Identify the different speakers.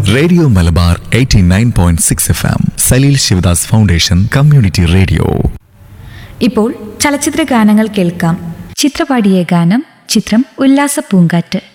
Speaker 1: Radio Malabar 89.6 FM, Saleel Sivadas foundation community radio.
Speaker 2: ഇപ്പോൾ ചലച്ചിത്ര ഗാനങ്ങൾ കേൾക്കാം. ചിത്രപാടിയ ഗാനം ചിത്രം ഉല്ലാസ പൂങ്കാറ്റ്.